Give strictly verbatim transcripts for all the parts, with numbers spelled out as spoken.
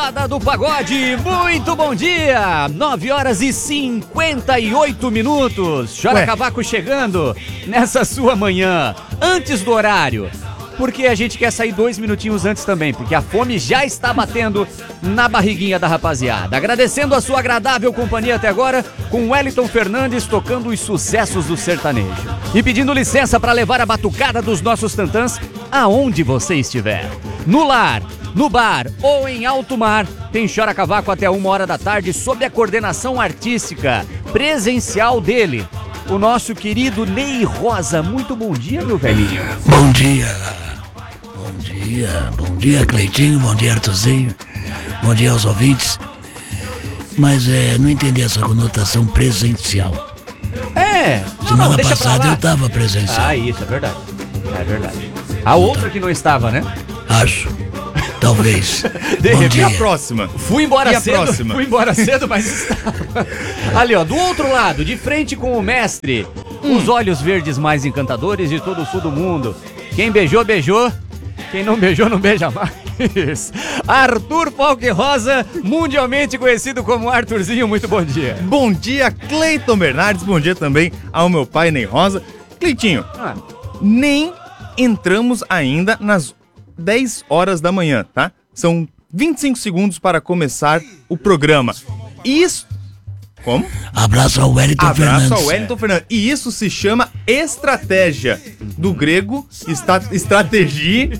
Do pagode, muito bom dia, nove horas e cinquenta e oito minutos, Chora Ué. Cavaco chegando nessa sua manhã, antes do horário, porque a gente quer sair dois minutinhos antes também, porque a fome já está batendo na barriguinha da rapaziada. Agradecendo a sua agradável companhia até agora, com Wellington Fernandes tocando os sucessos do sertanejo. E pedindo licença para levar a batucada dos nossos tantãs aonde você estiver. No lar, no bar ou em alto mar, tem Chora Cavaco até uma hora da tarde sob a coordenação artística presencial dele, o nosso querido Ney Rosa. Muito bom dia, meu velhinho. Bom dia, bom dia, bom dia, Cleitinho, bom dia, Arthurzinho, bom dia aos ouvintes. Mas é, não entendi essa conotação presencial. É, semana não, passada eu tava presencial. Ah, isso, é verdade, é verdade. A outra que não estava, né? Acho. Talvez. De repente, e a próxima? Fui embora e a cedo. Próxima? Fui embora cedo, mas estava. Ali, ó, do outro lado, de frente com o mestre, hum. os olhos verdes mais encantadores de todo o sul do mundo. Quem beijou, beijou. Quem não beijou, não beija mais. Arthur Falque Rosa, mundialmente conhecido como Arthurzinho, muito bom dia. Bom dia, Cleiton Bernardes. Bom dia também ao meu pai, Ney Rosa. Cleitinho, ah. nem entramos ainda nas dez horas da manhã, tá? São vinte e cinco segundos para começar o programa. Isso... Como? Abraço ao Wellington Abraço Fernandes. Abraço ao Wellington Fernandes. E isso se chama estratégia. Do grego, esta, estratégia.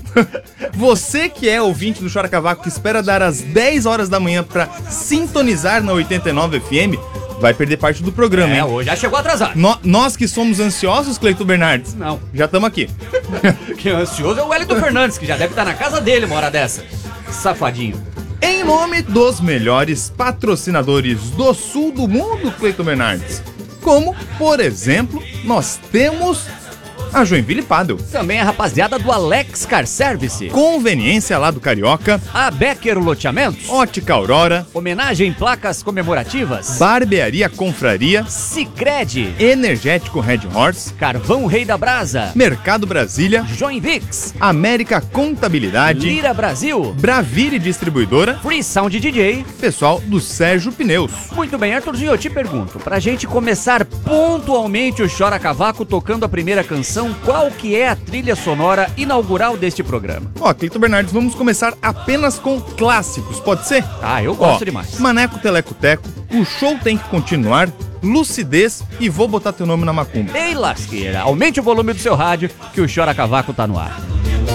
Você que é ouvinte do Chora Cavaco, que espera dar às dez horas da manhã para sintonizar na oitenta e nove F M, vai perder parte do programa, é, hein? hoje já chegou atrasado. No, nós que somos ansiosos, Cleiton Bernardes, não. Já estamos aqui. Quem é ansioso é o Wellington Fernandes, que já deve estar na casa dele uma hora dessa. Safadinho. Em nome dos melhores patrocinadores do sul do mundo, Cleiton Bernardes, como, por exemplo, nós temos a Joinville Paddle. Também a rapaziada do Alex Car Service. Conveniência lá do Carioca. A Becker Loteamentos. Ótica Aurora. Homenagem em placas comemorativas. Barbearia Confraria. Sicredi. Energético Red Horse. Carvão Rei da Brasa. Mercado Brasília. Joinvix. América Contabilidade. Lira Brasil. Braville Distribuidora. Free Sound D J. Pessoal do Sérgio Pneus. Muito bem, Arthurzinho, eu te pergunto, pra gente começar pontualmente o Chora Cavaco tocando a primeira canção, qual que é a trilha sonora inaugural deste programa? Ó, Cleiton Bernardes, vamos começar apenas com clássicos, pode ser? Ah, eu gosto Ó, demais. Maneco Teleco Teco, O Show Tem Que Continuar, Lucidez e Vou Botar Teu Nome na Macumba. Ei, lasqueira, aumente o volume do seu rádio que o Chora Cavaco tá no ar.